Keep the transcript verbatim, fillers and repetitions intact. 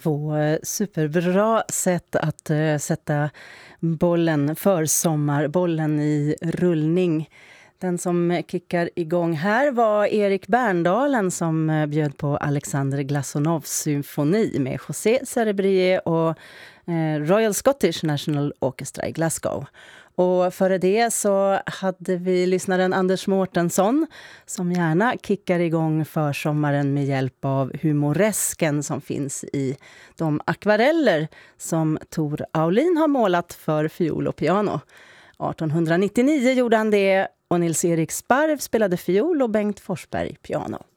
Två superbra sätt att uh, sätta bollen, försommarbollen i rullning. Den som kickar igång här var Erik Berndalen som uh, bjöd på Alexander Glasonovs symfoni med José Cerebrier och uh, Royal Scottish National Orchestra i Glasgow. Och före det så hade vi lyssnaren Anders Mårtensson som gärna kickar igång försommaren med hjälp av humoresken som finns i de akvareller som Tor Aulin har målat för fiol och piano. arton nittionio gjorde han det och Nils-Erik Sparv spelade fiol och Bengt Forsberg piano.